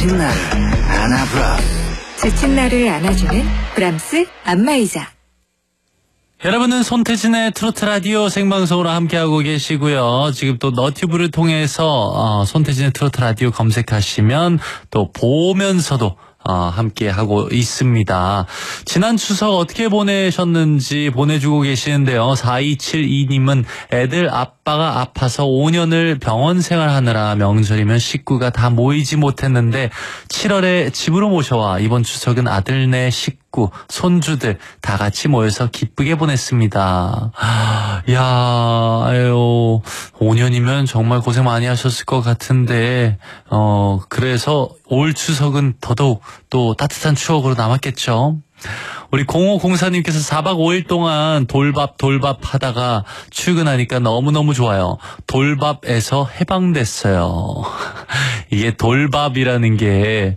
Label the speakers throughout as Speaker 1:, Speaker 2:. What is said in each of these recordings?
Speaker 1: 지친 나를 안아봐.
Speaker 2: 지친 나를 안아주는 브람스 안마의자.
Speaker 3: 여러분은 손태진의 트로트 라디오 생방송으로 함께하고 계시고요. 지금 또 너튜브를 통해서 손태진의 트로트 라디오 검색하시면 또 보면서도 함께하고 있습니다. 지난 추석 어떻게 보내셨는지 보내주고 계시는데요. 4272님은 애들 아빠가 아파서 5년을 병원 생활하느라 명절이면 식구가 다 모이지 못했는데 7월에 집으로 모셔와 이번 추석은 아들네 식구, 손주들 다 같이 모여서 기쁘게 보냈습니다. 야, 아유, 5년이면 정말 고생 많이 하셨을 것 같은데, 그래서 올 추석은 더더욱 또 따뜻한 추억으로 남았겠죠. 우리 0504님께서 4박 5일 동안 돌밥 하다가 출근하니까 너무너무 좋아요. 돌밥에서 해방됐어요. 이게 돌밥이라는 게,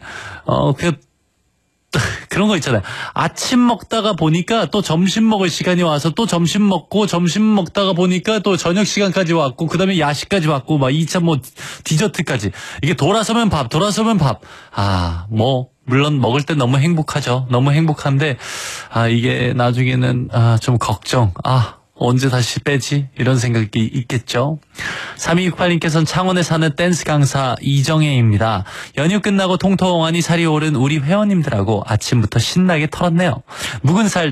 Speaker 3: 그런 거 있잖아요. 아침 먹다가 보니까 또 점심 먹을 시간이 와서 또 점심 먹고 점심 먹다가 보니까 또 저녁 시간까지 왔고 그다음에 야식까지 왔고 막 2차 뭐 디저트까지. 이게 돌아서면 밥. 물론 먹을 때 너무 행복하죠. 너무 행복한데 이게 나중에는 좀 걱정. 언제 다시 빼지? 이런 생각이 있겠죠. 3268님께서는 창원에 사는 댄스 강사 이정혜입니다. 연휴 끝나고 통통하니 살이 오른 우리 회원님들하고 아침부터 신나게 털었네요. 묵은 살